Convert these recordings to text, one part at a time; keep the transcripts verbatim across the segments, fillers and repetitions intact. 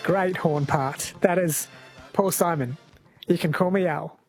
great horn part. That is Paul Simon. You can call me Al.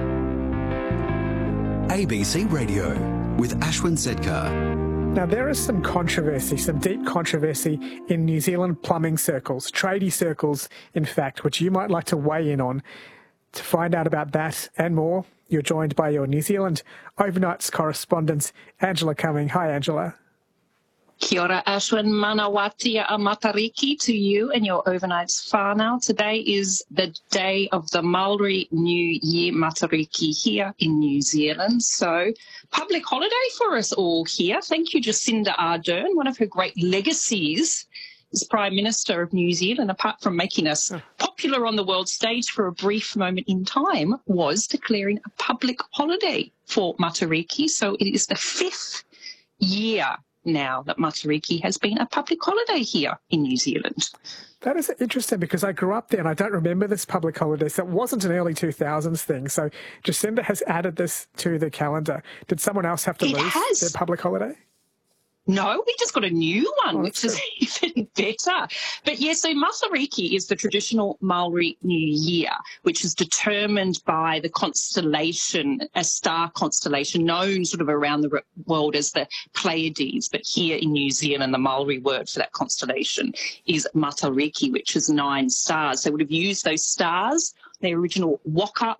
A B C Radio with Ashwin Sedkar. Now, there is some controversy, some deep controversy in New Zealand plumbing circles, tradie circles, in fact, which you might like to weigh in on. To find out about that and more, you're joined by your New Zealand overnights correspondent, Angela Cumming. Hi, Angela. Kia ora, Ashwin. Manawatia a Matariki to you and your overnights whānau. Today is the day of the Maori New Year Matariki here in New Zealand. So, public holiday for us all here. Thank you, Jacinda Ardern. One of her great legacies as Prime Minister of New Zealand, apart from making us popular on the world stage for a brief moment in time, was declaring a public holiday for Matariki. So it is the fifth year now that Matariki has been a public holiday here in New Zealand. That is interesting because I grew up there and I don't remember this public holiday, so it wasn't an early two thousands thing. So Jacinda has added this to the calendar. Did someone else have to it lose has. their public holiday? No, we just got a new one, oh, which is good. even better. But yeah, so Matariki is the traditional Maori New Year, which is determined by the constellation, a star constellation known sort of around the world as the Pleiades. But here in New Zealand, the Maori word for that constellation is Matariki, which is nine stars. They would have used those stars, the original waka